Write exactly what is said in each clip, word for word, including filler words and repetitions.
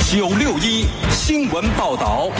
九六一新闻报道。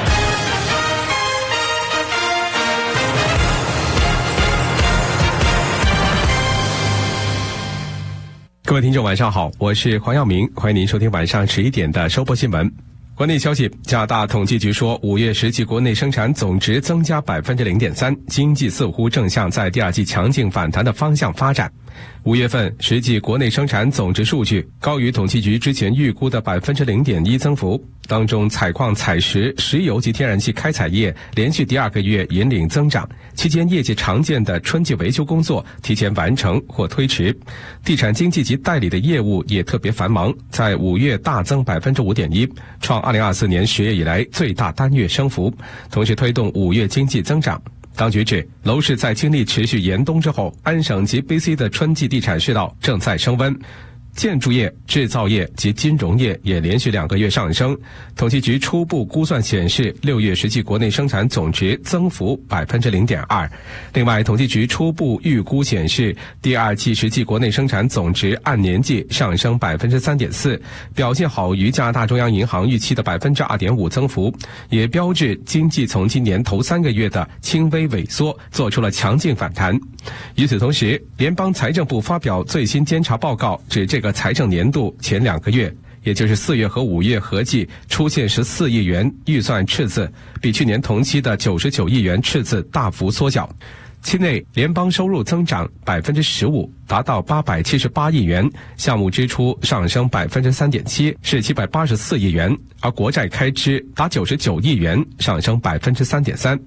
各位听众晚上好，我是黄耀明，欢迎您收听晚上十一点的收播新闻。国内消息，加拿大统计局说，五月实际国内生产总值增加百分之零点三，经济似乎正向在第二季强劲反弹的方向发展。五月份实际国内生产总值数据高于统计局之前预估的百分之零点一增幅，当中采矿、采石、石油及天然气开采业连续第二个月引领增长，期间业界常见的春季维修工作提前完成或推迟，地产经纪及代理的业务也特别繁忙，在五月大增百分之五点一，创二零二四年十月以来最大单月升幅，同时推动五月经济增长。当局指，楼市在经历持续严冬之后，安省及 B C 的春季地产市道正在升温。建筑业、制造业及金融业也连续两个月上升。统计局初步估算显示，六月实际国内生产总值增幅百分之零点二。另外，统计局初步预估显示，第二季实际国内生产总值按年计上升百分之三点四，表现好于加拿大中央银行预期的百分之二点五增幅，也标志经济从今年头三个月的轻微萎缩做出了强劲反弹。与此同时，联邦财政部发表最新监察报告，指这个财政年度前两个月，也就是四月和五月合计出现十四亿元预算赤字，比去年同期的九十九亿元赤字大幅缩小。期内联邦收入增长百分之十五，达到八百七十八亿元，项目支出上升百分之三点七，是七百八十四亿元，而国债开支达九十九亿元，上升百分之三点三。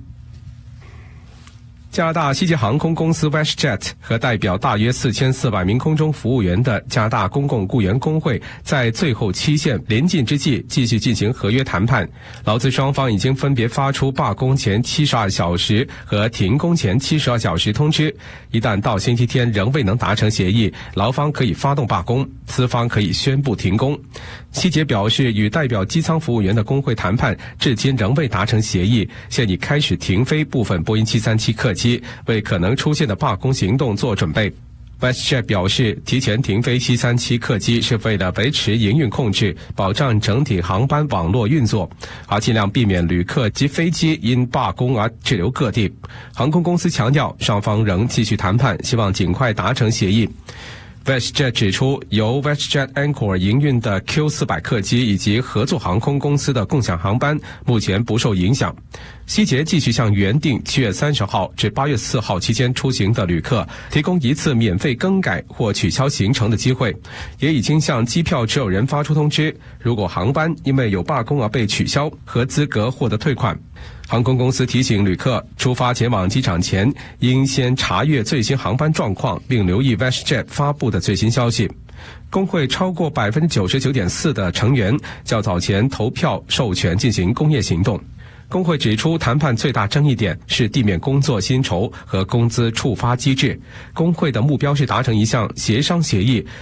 加拿大西捷航空公司 WestJet 和代表大约四千四百名空中服务员的加拿大公共雇员工会在最后期限临近之际继续进行合约谈判，劳资双方已经分别发出罢工前七十二小时和停工前七十二小时通知，一旦到星期天仍未能达成协议，劳方可以发动罢工，资方可以宣布停工。西捷表示，与代表机舱服务员的工会谈判至今仍未达成协议，现已开始停飞部分波音七三七客机，为可能出现的罢工行动做准备。WestJet 表示，提前停飞七三七客机是为了维持营运控制，保障整体航班网络运作，而尽量避免旅客及飞机因罢工而滞留各地。航空公司强调，双方仍继续谈判，希望尽快达成协议。WestJet 指出，由 WestJet Anchor 营运的 Q 四百 客机以及合作航空公司的共享航班目前不受影响。西捷继续向原定七月三十号至八月四号期间出行的旅客提供一次免费更改或取消行程的机会，也已经向机票持有人发出通知，如果航班因为有罢工而被取消，合资格获得退款。航空公司提醒旅客，出发前往机场前应先查阅最新航班状况，并留意 WestJet 发布的最新消息。工会超过 百分之九十九点四 的成员较早前投票授权进行工业行动。工会指出，谈判最大争议点是地面工作薪酬和工资触发机制。工会的目标是达成一项协商协议，